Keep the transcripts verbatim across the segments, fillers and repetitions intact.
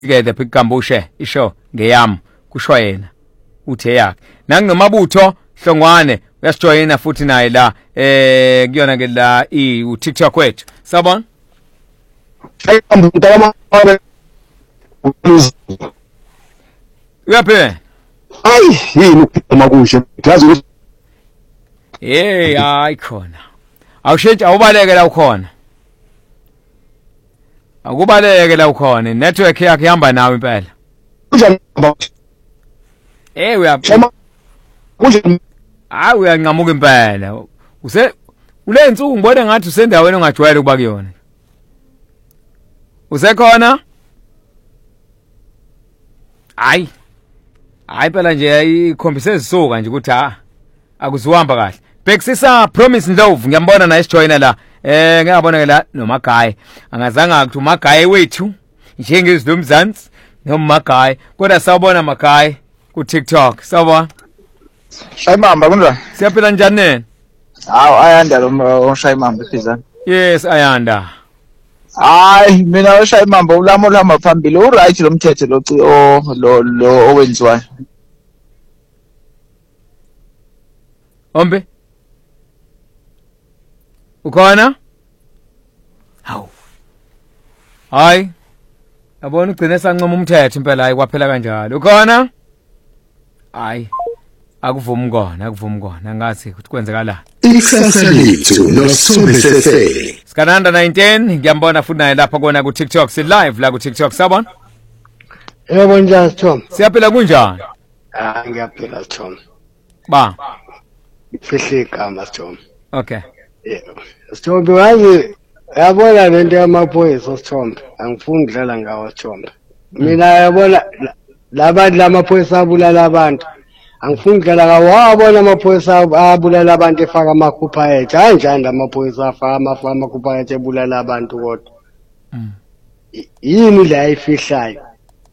Together phikambushe isho ngeyami kusho yena uthe yakhe nanginomabutho Hlongwane uyasijoyina futhi naye la eh kuyona ke la i u TikTok wethu sabona uyaphe ayi yini makushe yazi ukuthi hey hayi khona awushintsha awubaleke la ukhona akubaleke la ukhona network yakhe ihamba nawe impela kunjani eh uyaphe kunjani hayi uyanqamuka impela use ule insuku ngibone ngathi usendaweni ongajwayele ukuba kuyona usekhona hayi hayi phela nje ikhombise izisuka nje ukuthi ha akuziwamba kahle Bexisa Promise Ndlovu ngiyambona na isijoyina la eh ngiyabona ke la noMagayi angazange akuthi uMagayi wethu njengezilomzansi noMagayi kodwa sawubona Magayi ku TikTok sawubona Shayimamba kunjani siyaphila njani nene hawu ayanda lo Shayimamba phezana yes ayanda hayi mina uShayimamba ulamo lama phambili u right lo mthetho lo lo owenziwayo Ombe ukhona hawu hayi yabona ugcine sancoma umthetho impela hayi kwaphela kanjalo ukhona hayi akuvumi kona akuvumi kona ngathi ukuthi kwenzekala ikusasa lethu noSobesese Skananda nineteen ngiyambona futhi naye lapha kona ku TikTok si live la ku TikTok sabona yebo njani Tom siyaphila kunjani ah ngiyaphila Tom ba fihle igama Tom okay yebo Tom wazi yabona lento yamaphoyisa Tom angifuni ukudlala ngawo Tom mina yabona labantu lamaphoyisa abulala abantu angifuni ukudlala ngawo wabona amaphoyisa abulala abantu efaka amakhupha ethu kanjani amaphoyisa afaka amafama amakhupha ethu ebulala abantu kodwa yini la ifihlayo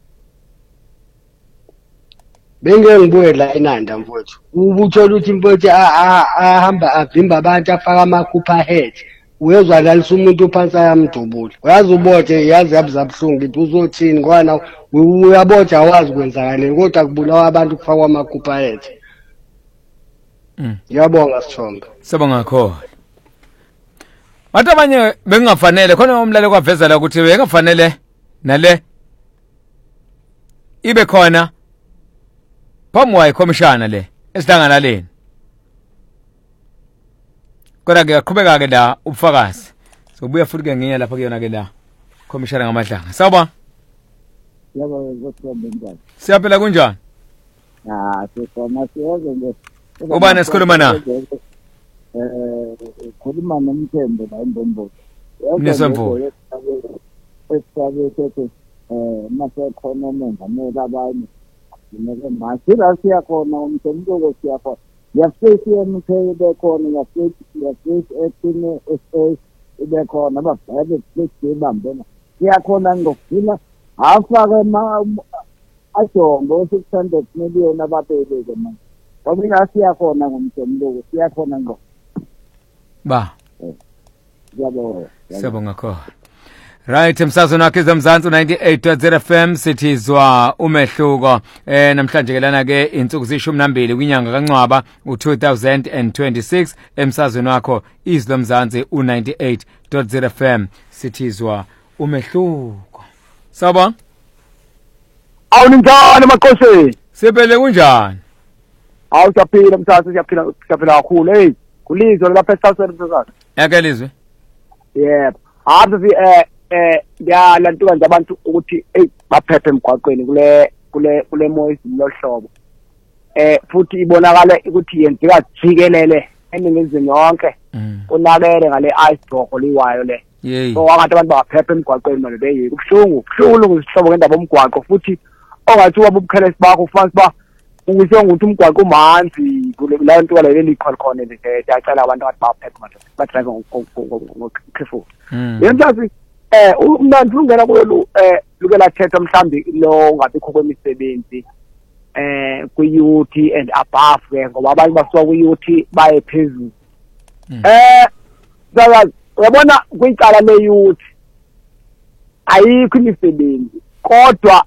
benge ngibuye la eNanda mfowethu ubuthola ukuthi mfowethu ahamba avimba abantu afaka amakhupha head uyezwa lalisa umuntu phansi ayamdubula uyazi ubote yazi yabuzabhlungu ukuthi uzothini ngwana uyabotha awazi kwenzakaleni kodwa kubulawa abantu kufakwa amakhupha head ngiyabonga Sithombe sabonga khona Bathu abanye bengafanele khona umlalo kwavezela ukuthi bengafanele nale ibe khona phamwayi komishana le esihlangana leni kodwa ke yaqhubeka ke la ubufakazi sobuya futhi ke nginya lapha kuyona ke la komishana ngamadlanga sawba yabo zothombe njani siyaphela kunjani ah sisona siyoze nje ubani esikhuluma na eh khuluma nomthembu la imbombo Nisemvu esisabe sethi eh mase khona umongameli abanye Neke masira siyakhona umthembu siyakhona yafesi emkheye bekhona yafesi yafesi ethine S ibe khona ababheke flex bambena siyakhona ngokufina afake ma ajombo six hundred million ababeleke manje ngoba siyakhona ngomthembu siyakhona ngo ba yabo siyabonga khona Right emsazweni wakhe zomzansi ninety-eight point zero F M sithizwa umehluko eh namhlanje ke lana ke insuku zishumi nambili kwinyanga kaNcwaba u two thousand twenty-six emsazweni wakho izlomzansi u ninety-eight point zero F M sithizwa umehluko saba awuninjani maqoshe sebele kunjani awusaphila mthatha siyaphila siyaphila kakhulu hey kulizwe lapha esaseni mthatha yakelizwe yebo athi eh eh yalantuka nje abantu ukuthi hey baphephe emgwaqweni kule kule kule moyisi lohlobo eh futhi ibonakala ukuthi yenzeka jikelele eningizimu yonke kunakele ngale ice block liwayo le so abantu abantu baphephe emgwaqweni manje beyi kubuhlungu kuhlungu uzihlobo ngendaba omgwaqo futhi ongathi ubukhelesi bakho ufanele ba ukuse ukuthi umgwaqo umanzi kule la nto le likhona khona nje yacela abantu abathi baphephe manje ba drive ngokhefu yenzazi eh umnandi ungena kulo eh luke la thetha mhlambi lo ngabikho kwemisebenzi eh ku U T and above ke ngoba abanye basuka ku U T baye phezulu eh zaza uyabona kwicala le youth ayikho imisebenzi kodwa